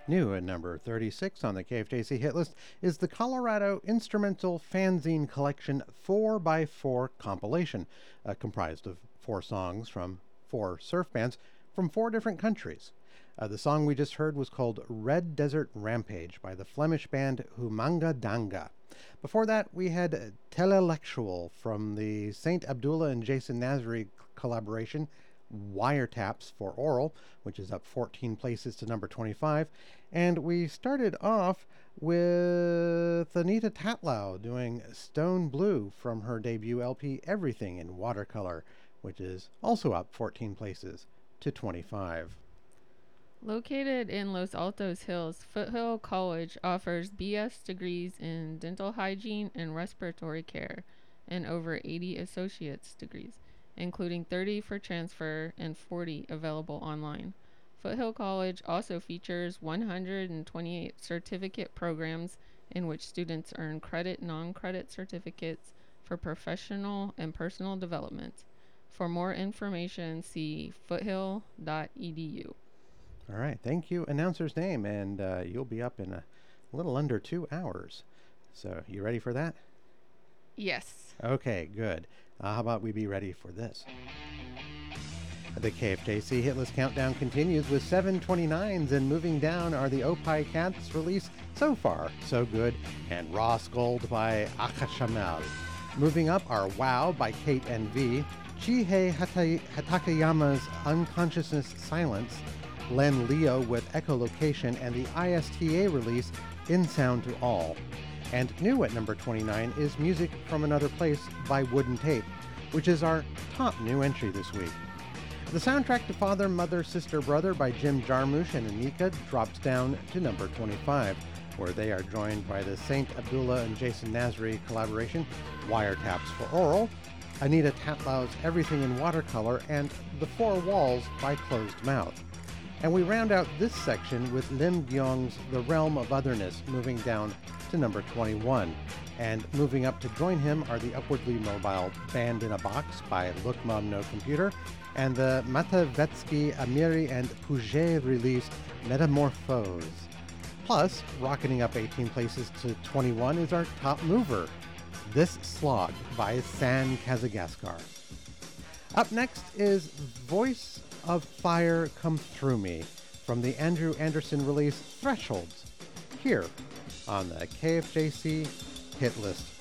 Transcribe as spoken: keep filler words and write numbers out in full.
New at number thirty-six on the K F J C hit list is the Colorado Instrumental Fanzine Collection four by four compilation, uh, comprised of four songs from four surf bands from four different countries. Uh, the song we just heard was called Red Desert Rampage by the Flemish band Humanga Danga. Before that, we had Telelectual from the Saint Abdullah and Jason Nasri collaboration, Wiretaps for Oral, which is up fourteen places to number twenty-five. And we started off with Anita Tatlow doing Stone Blue from her debut L P Everything in Watercolor, which is also up fourteen places to twenty-five. Located in Los Altos Hills, Foothill College offers B S degrees in dental hygiene and respiratory care and over eighty associate's degrees, including thirty for transfer and forty available online. Foothill College also features one hundred twenty-eight certificate programs in which students earn credit non-credit certificates for professional and personal development. For more information, see foothill dot e d u. All right, thank you, announcer's name, and uh, you'll be up in a little under two hours. So, you ready for that? Yes. Okay, good. Uh, how about we be ready for this? The K F J C Hitlist Countdown continues with seven twenty-nines, and moving down are the Opie Cats release So Far, So Good, and Raw Scold by Akashamel. Moving up are Wow by Kate N V, Chihei Hata- Hatakayama's Unconsciousness Silence, Len Leo with Echolocation, and the I S T A release In Sound to All. And new at number twenty-nine is Music from Another Place by Wooden Tape, which is our top new entry this week. The soundtrack to Father, Mother, Sister, Brother by Jim Jarmusch and Anika drops down to number twenty-five, where they are joined by the Saint Abdullah and Jason Nasri collaboration, Wiretaps for Oral, Anita Tatlow's Everything in Watercolor, and The Four Walls by Closed Mouth. And we round out this section with Lim Gyong's The Realm of Otherness, moving down to number twenty-one. And moving up to join him are the upwardly mobile Band in a Box by Look Mom No Computer, and the Matavetsky, Amiri, and Pouget release Metamorphose. Plus, rocketing up eighteen places to twenty-one is our top mover, This Slog by San Kazagaskar. Up next is Voice of Fire Come Through Me from the Andrew Anderson release Thresholds, here on the K F J C Hit List